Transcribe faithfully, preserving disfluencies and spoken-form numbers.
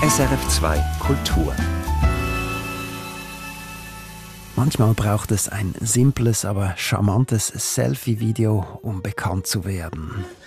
S R F zwei Kultur. Manchmal braucht es ein simples, aber charmantes Selfie-Video, um bekannt zu werden.